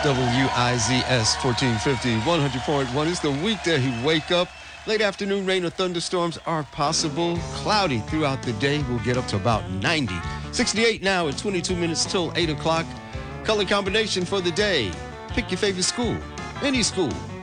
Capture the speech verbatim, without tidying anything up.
W I Z S fourteen fifty, one hundred point one. It's the weekday wake up. Late afternoon rain or thunderstorms are possible. Cloudy throughout the day. We'll get up to about ninety. sixty-eight now at twenty-two minutes till eight o'clock. Color combination for the day. Pick your favorite school. Any school.